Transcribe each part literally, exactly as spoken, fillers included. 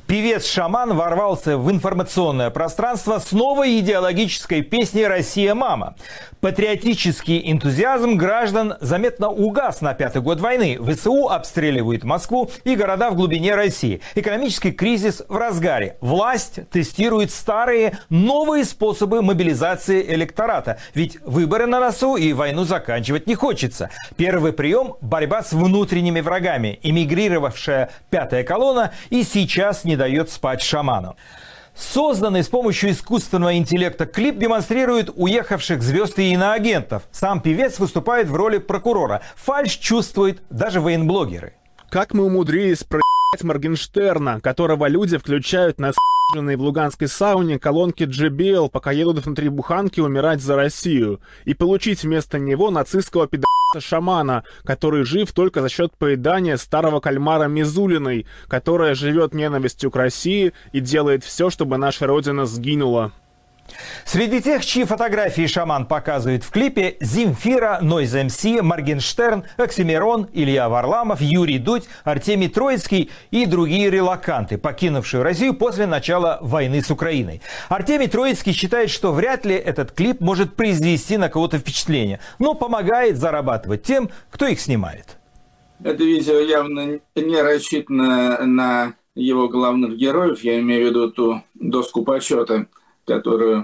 Певец Шаман ворвался в информационное пространство с новой идеологической песней «Россия, мама». Патриотический энтузиазм граждан заметно угас на пятый год войны. ВСУ обстреливают Москву и города в глубине России. Экономический кризис в разгаре. Власть тестирует старые, новые способы мобилизации электората. Ведь выборы на носу и войну заканчивать не хочется. Первый прием – борьба с внутренними врагами. Эмигрировавшая пятая колонна и сейчас не дает спать Шаману. Созданный с помощью искусственного интеллекта клип демонстрирует уехавших звезд и иноагентов. Сам певец выступает в роли прокурора. Фальшь чувствуют даже военблогеры. Как мы умудрились про***ть Моргенштерна, которого люди включают на с***женной в луганской сауне колонки джей би эл, пока едут внутри буханки умирать за Россию, и получить вместо него нацистского пидора Шамана, который жив только за счет поедания старого кальмара Мизулиной, которая живет ненавистью к России и делает все, чтобы наша родина сгинула. Среди тех, чьи фотографии Шаман показывает в клипе, Земфира, Нойз эм си, Моргенштерн, Оксимирон, Илья Варламов, Юрий Дудь, Артемий Троицкий и другие релоканты, покинувшие Россию после начала войны с Украиной. Артемий Троицкий считает, что вряд ли этот клип может произвести на кого-то впечатление, но помогает зарабатывать тем, кто их снимает. Это видео явно не рассчитано на его главных героев, я имею в виду ту доску почета, которую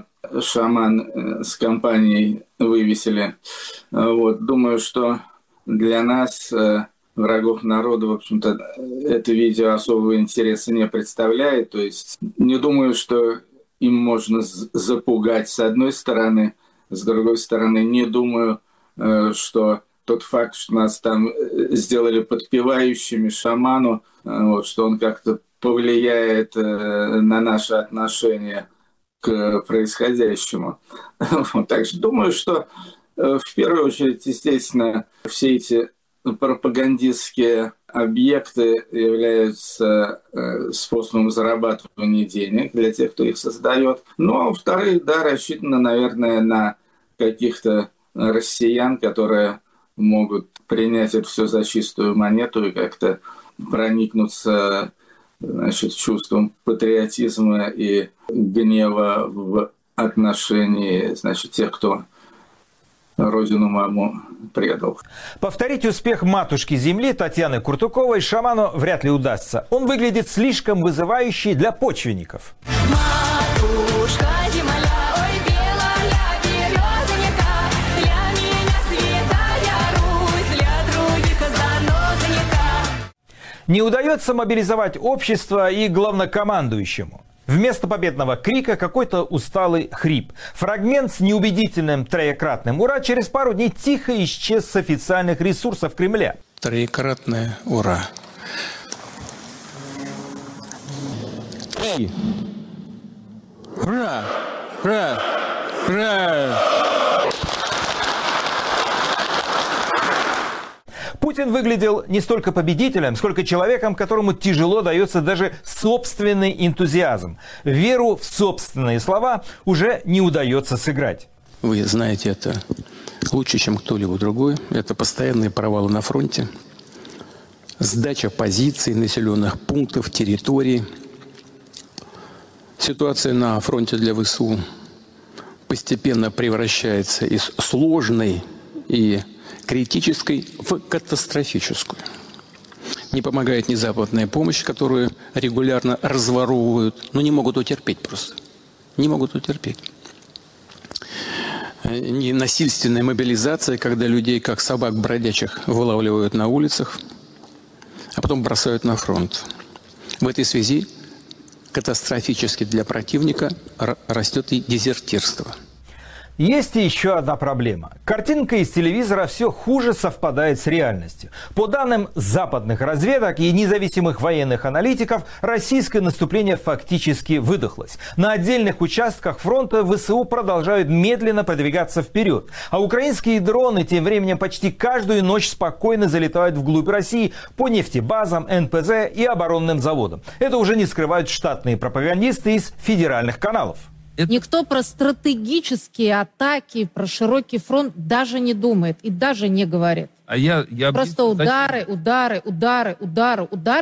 Шаман с компанией вывесили. Вот. Думаю, что для нас, врагов народа, в общем-то, это видео особого интереса не представляет. То есть не думаю, что им можно запугать с одной стороны, с другой стороны, не думаю, что тот факт, что нас там сделали подпевающими Шаману, вот, что он как-то повлияет на наши отношения к происходящему. Также думаю, что в первую очередь, естественно, все эти пропагандистские объекты являются способом зарабатывания денег для тех, кто их создает. Ну, а во-вторых, да, рассчитано, наверное, на каких-то россиян, которые могут принять это все за чистую монету и как-то проникнуться, значит, чувством патриотизма и гнева в отношении, значит, тех, кто родину маму предал. Повторить успех матушки земли Татьяны Куртуковой Шаману вряд ли удастся. Он выглядит слишком вызывающий для почвенников. Матушка земля, ой, белая березонька, для меня святая Русь, для других занозонька. Не удается мобилизовать общество и главнокомандующему. Вместо победного крика какой-то усталый хрип. Фрагмент с неубедительным троекратным «Ура» через пару дней тихо исчез с официальных ресурсов Кремля. Троекратное «Ура». Три. Ура! Ура! Ура! Путин выглядел не столько победителем, сколько человеком, которому тяжело дается даже собственный энтузиазм. Веру в собственные слова уже не удается сыграть. Вы знаете это лучше, чем кто-либо другой. Это постоянные провалы на фронте, сдача позиций, населенных пунктов, территорий. Ситуация на фронте для ВСУ постепенно превращается из сложной и критической в катастрофическую. Не помогает ни западная помощь, которую регулярно разворовывают, но не могут утерпеть просто. Не могут утерпеть. Ни насильственная мобилизация, когда людей, как собак бродячих, вылавливают на улицах, а потом бросают на фронт. В этой связи катастрофически для противника растет и дезертирство. Есть и еще одна проблема. Картинка из телевизора все хуже совпадает с реальностью. По данным западных разведок и независимых военных аналитиков, российское наступление фактически выдохлось. На отдельных участках фронта ВСУ продолжают медленно продвигаться вперед. А украинские дроны тем временем почти каждую ночь спокойно залетают вглубь России по нефтебазам, эн пэ зэ и оборонным заводам. Это уже не скрывают штатные пропагандисты из федеральных каналов. Никто про стратегические атаки, про широкий фронт даже не думает и даже не говорит. А я, я Просто удары, удары, удары, удары, удары.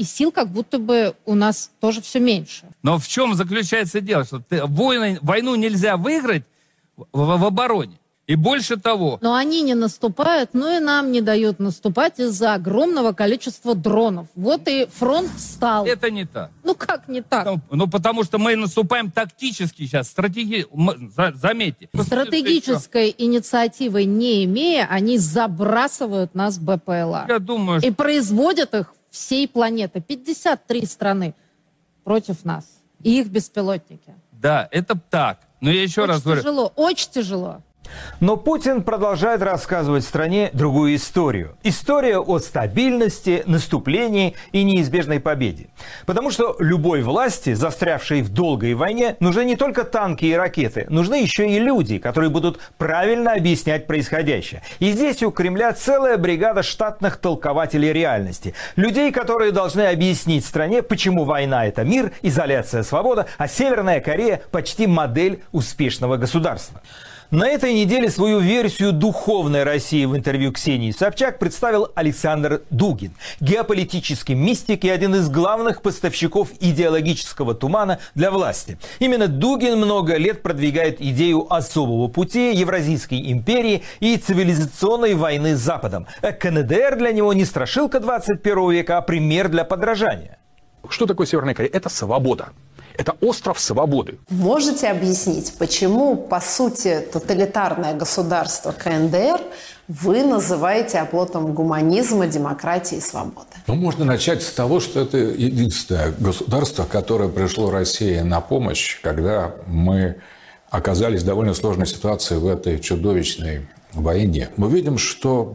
и сил как будто бы у нас тоже все меньше. Но в чем заключается дело? Что ты, войны, войну нельзя выиграть в, в, в обороне. И больше того... Но они не наступают, но и нам не дают наступать из-за огромного количества дронов. Вот и фронт встал. Это не так. Ну как не так? Ну, ну потому что мы наступаем тактически сейчас, стратеги... За, заметьте. Стратегической инициативы не имея, они забрасывают нас БПЛА. Я думаю, что... И производят их всей планеты. пятьдесят три страны против нас. И их беспилотники. Да, это так. Но я еще очень раз говорю... тяжело, очень тяжело. Но Путин продолжает рассказывать стране другую историю. История о стабильности, наступлении и неизбежной победе. Потому что любой власти, застрявшей в долгой войне, нужны не только танки и ракеты, нужны еще и люди, которые будут правильно объяснять происходящее. И здесь у Кремля целая бригада штатных толкователей реальности. Людей, которые должны объяснить стране, почему война – это мир, изоляция – свобода, а Северная Корея – почти модель успешного государства. На этой неделе свою версию духовной России в интервью Ксении Собчак представил Александр Дугин, геополитический мистик и один из главных поставщиков идеологического тумана для власти. Именно Дугин много лет продвигает идею особого пути, Евразийской империи и цивилизационной войны с Западом. КНДР для него не страшилка двадцать первого века, а пример для подражания. Что такое Северная Корея? Это свобода. Это остров свободы. Можете объяснить, почему, по сути, тоталитарное государство КНДР вы называете оплотом гуманизма, демократии и свободы? Ну, можно начать с того, что это единственное государство, которое пришло России на помощь, когда мы оказались в довольно сложной ситуации в этой чудовищной войне. Мы видим, что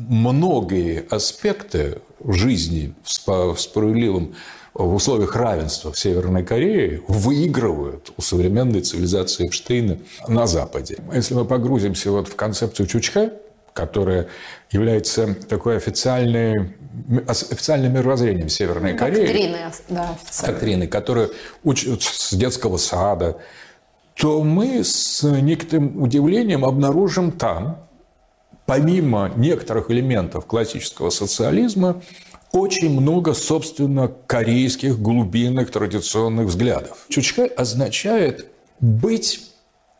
многие аспекты жизни в справедливом в условиях равенства в Северной Корее выигрывают у современной цивилизации Эпштейна на Западе. Если мы погрузимся вот в концепцию Чучхе, которая является такой официальной, официальным мировоззрением Северной Кореи, доктриной, да, доктриной, которую учат с детского сада, то мы с некоторым удивлением обнаружим там, помимо некоторых элементов классического социализма, очень много, собственно, корейских глубинных традиционных взглядов. Чучхе означает быть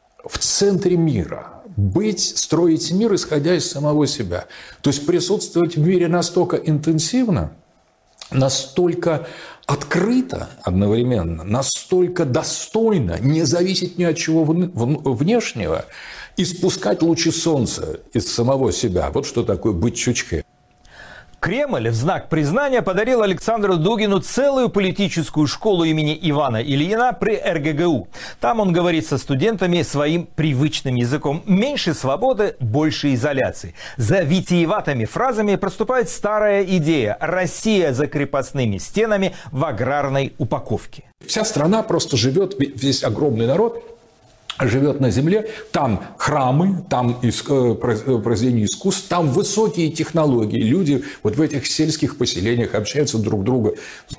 в центре мира, быть, строить мир, исходя из самого себя. То есть присутствовать в мире настолько интенсивно, настолько открыто одновременно, настолько достойно, не зависеть ни от чего внешнего, и спускать лучи солнца из самого себя. Вот что такое быть Чучхе. Кремль в знак признания подарил Александру Дугину целую политическую школу имени Ивана Ильина при эр гэ гэ у. Там он говорит со студентами своим привычным языком. Меньше свободы, больше изоляции. За витиеватыми фразами проступает старая идея – Россия за крепостными стенами в аграрной упаковке. Вся страна просто живет, весь огромный народ живет на земле, там храмы, там произведения искусств, там высокие технологии. Люди вот в этих сельских поселениях общаются друг с другом.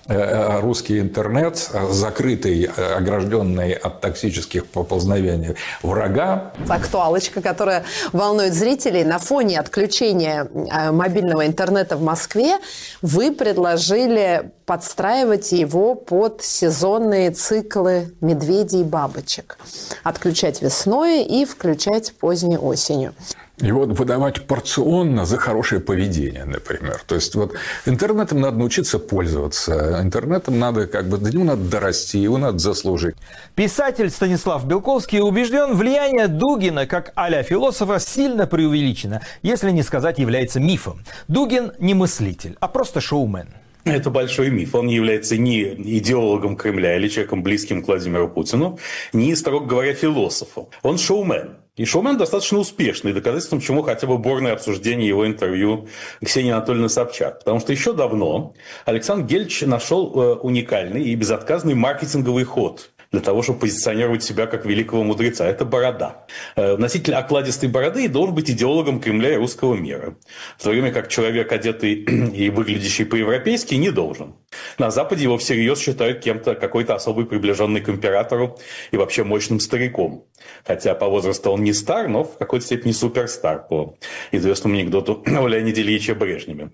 Русский интернет, закрытый, огражденный от токсических поползновений врага. Актуалочка, которая волнует зрителей. На фоне отключения мобильного интернета в Москве вы предложили подстраивать его под сезонные циклы медведей и бабочек. Отключать весной и включать поздней осенью. И вот выдавать порционно за хорошее поведение, например. То есть вот интернетом надо научиться пользоваться, интернетом надо как бы до него надо дорасти, его надо заслужить. Писатель Станислав Белковский убежден, влияние Дугина как а-ля философа сильно преувеличено, если не сказать является мифом. Дугин не мыслитель, а просто шоумен. Это большой миф. Он не является ни идеологом Кремля или человеком, близким к Владимиру Путину, ни, строго говоря, философом. Он шоумен. И шоумен достаточно успешный, доказательством чему хотя бы бурное обсуждение его интервью Ксении Анатольевны Собчак. Потому что еще давно Александр Гельч нашел уникальный и безотказный маркетинговый ход для того, чтобы позиционировать себя как великого мудреца. Это борода. Носитель окладистой бороды должен быть идеологом Кремля и русского мира. В то время как человек, одетый и выглядящий по-европейски, не должен. На Западе его всерьез считают кем-то, какой-то особый приближенный к императору и вообще мощным стариком. Хотя по возрасту он не стар, но в какой-то степени суперстар по известному анекдоту о Леониде Ильиче Брежневе.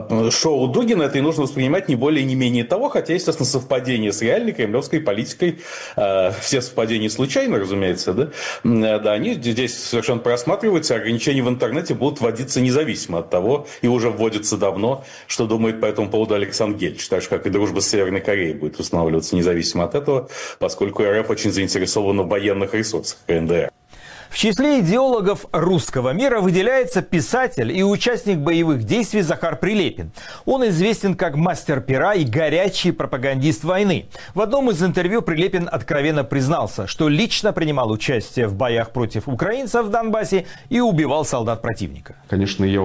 шоу Дугина это и нужно воспринимать не более, не менее того, хотя, естественно, совпадение с реальной кремлевской политикой, все совпадения случайно, разумеется, да, да, они здесь совершенно просматриваются, ограничения в интернете будут вводиться независимо от того, и уже вводятся давно, что думает по этому поводу Александр Гельч, так же, как и дружба с Северной Кореей будет устанавливаться независимо от этого, поскольку РФ очень заинтересована в военных ресурсах КНДР. В числе идеологов русского мира выделяется писатель и участник боевых действий Захар Прилепин. Он известен как мастер пера и горячий пропагандист войны. В одном из интервью Прилепин откровенно признался, что лично принимал участие в боях против украинцев в Донбассе и убивал солдат противника. Конечно, я,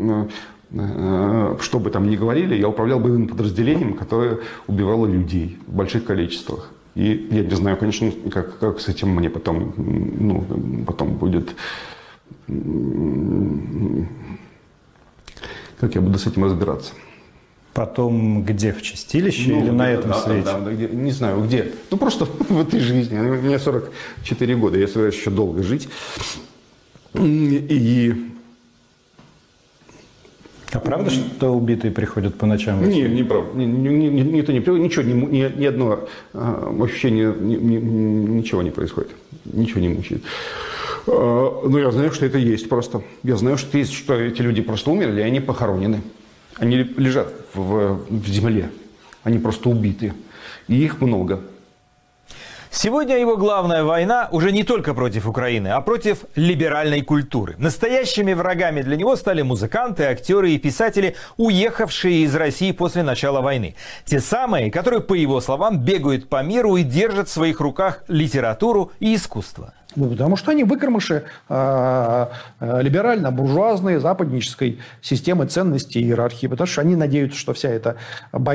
что бы там ни говорили, я управлял боевым подразделением, которое убивало людей в больших количествах. И я не знаю, конечно, как, как с этим мне потом, ну, потом будет, как я буду с этим разбираться. Потом где? В чистилище ну, или на этом да, свете? Да, да, где, не знаю, где. Ну, просто в этой жизни. Мне сорок четыре года, я собираюсь еще долго жить. И... А правда, что убитые приходят по ночам? Не, не правда. Ни, ни, ни, никто не приходит, ничего, ни, ни, ни одного э, ощущения, ни, ни, ничего не происходит. Ничего не мучает. Э, но я знаю, что это есть просто. Я знаю, что, есть, что эти люди просто умерли, и они похоронены. Они лежат в, в земле. Они просто убиты. И их много. Сегодня его главная война уже не только против Украины, а против либеральной культуры. Настоящими врагами для него стали музыканты, актеры и писатели, уехавшие из России после начала войны. Те самые, которые, по его словам, бегают по миру и держат в своих руках литературу и искусство. Потому что они выкормыши э, э, либерально-буржуазной западнической системы ценностей и иерархии. Потому что они надеются, что вся эта